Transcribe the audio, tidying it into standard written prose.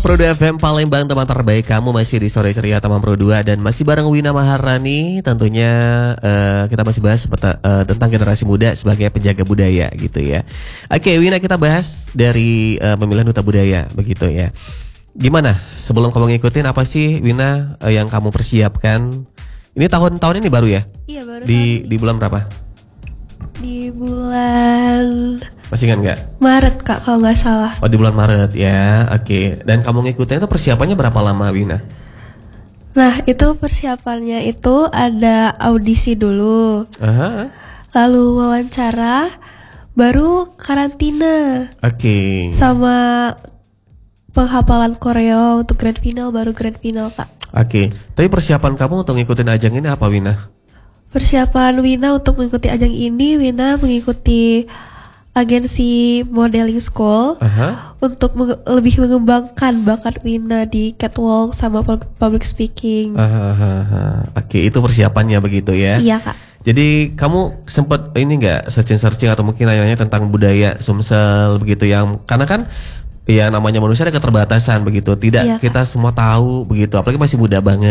Pro 2 FM Palembang, teman terbaik kamu masih di Sore Ceria Taman Pro 2 dan masih bareng Wina Maharani. Tentunya kita masih bahas tentang generasi muda sebagai penjaga budaya gitu ya. Oke Wina, kita bahas dari pemilihan duta budaya begitu ya. Gimana sebelum kamu ngikutin, apa sih Wina yang kamu persiapkan? Ini tahun ini baru ya? Iya baru. Di bulan berapa? Di bulan Masih ingat nggak? Maret Kak kalau nggak salah. Oh di bulan Maret ya, oke. Dan kamu ngikutin itu persiapannya berapa lama Wina? Nah itu persiapannya itu ada audisi dulu, Aha. lalu wawancara, baru karantina, Oke. sama penghafalan koreo untuk grand final, baru grand final Kak. Oke. Tapi persiapan kamu untuk ngikutin ajang ini apa Wina? Persiapan Wina untuk mengikuti ajang ini, Wina mengikuti agensi modeling school untuk lebih mengembangkan bakat Wina di catwalk sama public speaking. Oke, itu persiapannya begitu ya? Iya Kak. Jadi kamu sempet ini nggak searching atau mungkin nanya-nanya tentang budaya Sumsel begitu yang karena kan ya namanya manusia ada keterbatasan begitu, tidak Iya, kita semua tahu begitu, apalagi masih muda banget.